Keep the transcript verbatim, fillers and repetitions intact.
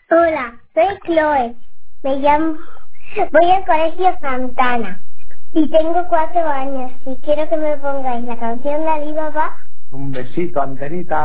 Hola, soy Chloe. Me llamo... Voy al colegio Santana y tengo cuatro años y quiero que me pongáis la canción de Alibaba. Un besito, Antenita.